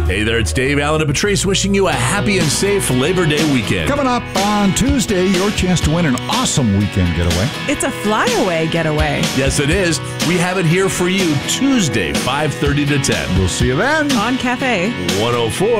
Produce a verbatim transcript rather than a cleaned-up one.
Hey there, it's Dave, Allen, and Patrice wishing you a happy and safe Labor Day weekend. Coming up on Tuesday, your chance to win an awesome weekend getaway. It's a flyaway getaway. Yes, it is. We have it here for you Tuesday, five thirty to ten. We'll see you then On Cafe one oh four.